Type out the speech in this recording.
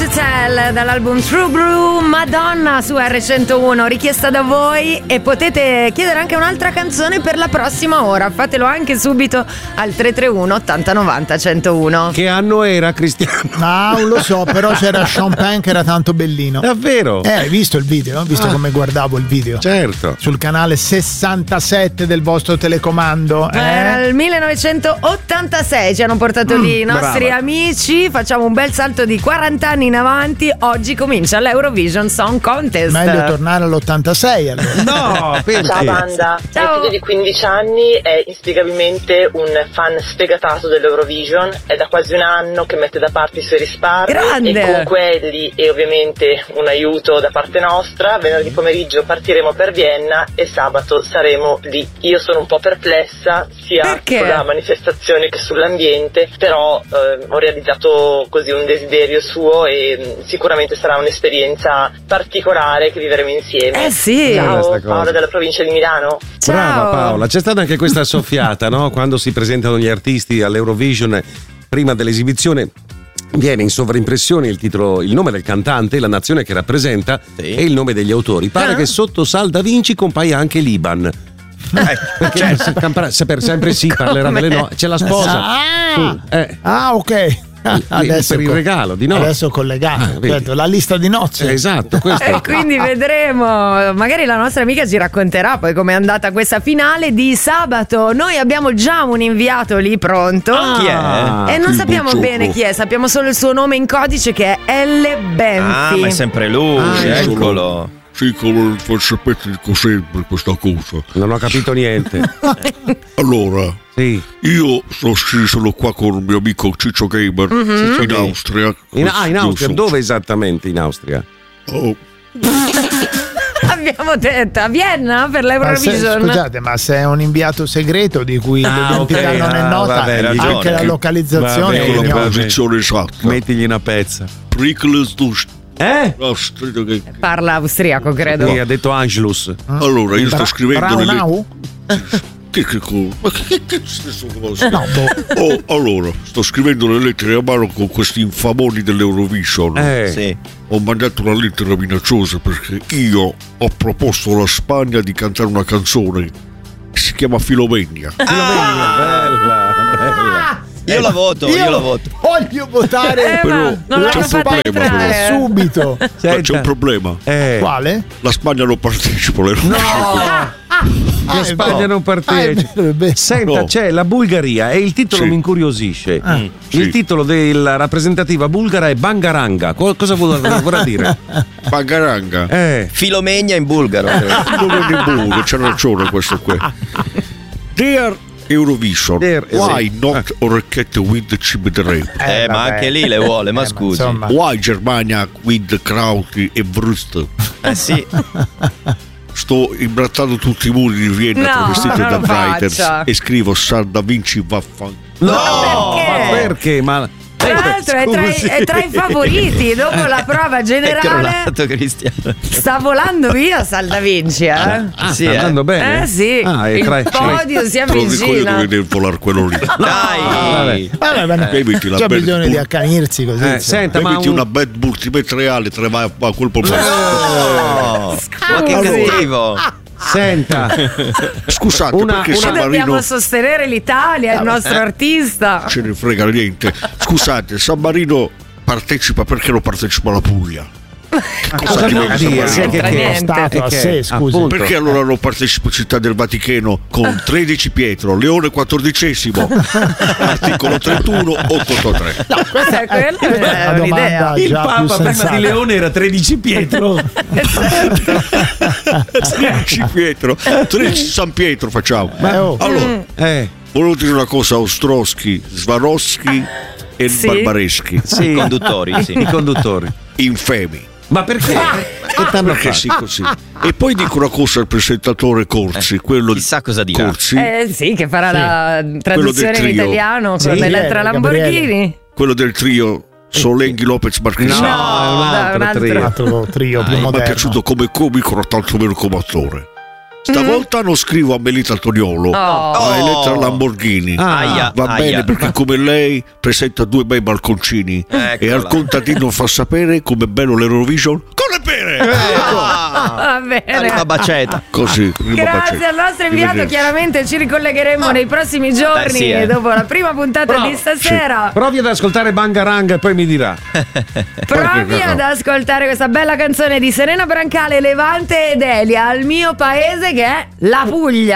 Tell dall'album True Blue, Madonna su R101, richiesta da voi, e potete chiedere anche un'altra canzone per la prossima ora. Fatelo anche subito al 331 80 90 101. Che anno era, Cristiano? Non lo so, però c'era Sean Penn che era tanto bellino. Davvero? Hai visto il video? Visto come guardavo il video? Certo. Sul canale 67 del vostro telecomando. Era il 1986, ci hanno portato lì i nostri brava. amici. Facciamo un bel salto di 40 anni in avanti. Oggi comincia l'Eurovision Song Contest. Meglio tornare all'86 allora. No, perché? Ciao banda, Ciao. mio figlio di 15 anni è inspiegabilmente un fan sfegatato dell'Eurovision, è da quasi un anno che mette da parte i suoi risparmi Grande. e con quelli e ovviamente un aiuto da parte nostra. Venerdì pomeriggio partiremo per Vienna e sabato saremo lì. Io sono un po' perplessa sia Perché? sulla manifestazione che sull'ambiente, però ho realizzato così un desiderio suo e sicuramente sarà un'esperienza particolare che vivremo insieme. Eh sì. Bella Ciao, sta cosa. Paola della provincia di Milano. Ciao. Brava Paola, c'è stata anche questa soffiata, no? Quando si presentano gli artisti all'Eurovision prima dell'esibizione viene in sovraimpressione il nome del cantante, la nazione che rappresenta e il nome degli autori. Pare che sotto Sal Da Vinci compaia anche l'Iban. Perché per sempre si parlerà delle no. C'è la sposa. Ok. Adesso per il regalo di nozze. Adesso collegato, vedi. certo, la lista di nozze. Esatto, questo è E quindi vedremo, magari la nostra amica ci racconterà poi com'è andata questa finale di sabato. Noi abbiamo già un inviato lì pronto. Chi è? E non sappiamo bene chi è, sappiamo solo il suo nome in codice che è L. Benfi. Ma è sempre lui, eccolo. Sì, come sapete cos'è questa cosa? Non ho capito niente. Allora, Sì. io sono qua con il mio amico Ciccio Gamer in Austria. In Austria, Giusto. dove esattamente in Austria? Oh, Abbiamo detto a Vienna per l'Eurovision. Scusate, ma se è un inviato segreto di cui l'identità ok. non è nota, Vabbè, hai ragione. anche la localizzazione Va è bene, la ignota. posizione esatta. Mettigli una pezza. Pericles dus. Austria, che- Parla austriaco, credo. Sì, ha detto Angelus. Allora, io sto scrivendo le Braunau? Ma che stesso cosa? No, Allora, sto scrivendo le lettere a mano con questi infamoni dell'Eurovision. Sì. Ho mandato una lettera minacciosa perché io ho proposto alla Spagna di cantare una canzone che si chiama Filomenia. Bella. Io la voto, io la voto. Voglio votare Però non c'è l'hanno un fatta problema, entrare. subito. Ma c'è un problema. Quale? La Spagna non partecipa all'Eurovision. La Spagna non partecipa. Senta, No. c'è la Bulgaria e il titolo Sì. mi incuriosisce. Sì. Il titolo della rappresentativa bulgara è Bangaranga. Cosa vorrà dire? Bangaranga. Filomenia in bulgaro. Non è di buono, c'è ragione questo qua. Dear Eurovision, Dear why not Orchette with Cibedere? Ma vabbè. anche lì le vuole, ma scusi. insomma. Why Germania with Krauti e Brust? Sì. Sto imbrattando tutti i muri di Vienna No, travestito non da lo Writers faccia. e scrivo Sal Da Vinci vaffan. No, perché? ma perché? Ma Tra l'altro è tra i favoriti. Dopo la prova È generale crollato Cristiano. sta volando via Sal Da Vinci, eh? Sì, sta andando bene? Sì, Ah, e il tra- podio si Te lo dico io avvicina. dove deve volare quello lì. Dai. Eviti la C'è bad bisogno di bull- accanirsi così. insomma. senta, ma Eviti una bad multimediale tra vai a quel problema. Oh, ma che cattivo. senta, Scusate, perché Noi San dobbiamo Marino sostenere l'Italia, il nostro artista. ce ne frega niente. Scusate, San Marino partecipa, perché non partecipa la Puglia? Che cosa ti viene San Marino? Sai che è niente. stato a sé, scusi. appunto. Perché allora non partecipa Città del Vaticano con 13 Pietro, Leone XIV, articolo 31, 883. Questa è quella è Una un'idea. domanda il già più Papa prima sensata. di Leone era 13 Pietro. 13 Pietro, 13 San Pietro facciamo. Allora, volevo dire una cosa a Ostrowski, Swarovski e Sì. Barbareschi, I conduttori, sì. I conduttori. infemi. Ma perché? Che t'hanno Perché fatto? sì, così. E poi dico una cosa al presentatore Corsi, quello di Chissà cosa dirà. Corsi, Sì, che farà la traduzione in trio. italiano con Sì, l'Elettra Gabriele. Lamborghini. quello del trio Solenghi Lopez Marchesini. No, è un altro un altro. trio. Un altro trio più Mi è moderno. piaciuto come comico, tanto meno come attore. Stavolta non scrivo a Melita Toniolo, a Elettra Lamborghini. Va bene, perché come lei presenta 2 bei balconcini e al contadino fa sapere com'è bello l'Eurovision con le pere. Va bene. Una bacetta. Così. Grazie al nostro inviato, chiaramente ci ricollegheremo nei prossimi giorni dopo la prima puntata di stasera. Sì. Provi ad ascoltare Bangarang e poi mi dirà. Provi ad ascoltare questa bella canzone di Serena Brancale, Levante ed Elia, al mio paese che è la Puglia.